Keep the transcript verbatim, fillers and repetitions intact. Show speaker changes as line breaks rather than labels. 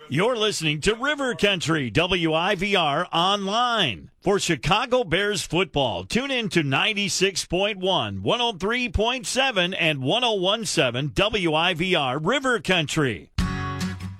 You're listening to River Country, W I V R Online. For Chicago Bears football, tune in to ninety-six point one, one oh three point seven, and one oh one point seven W I V R River Country.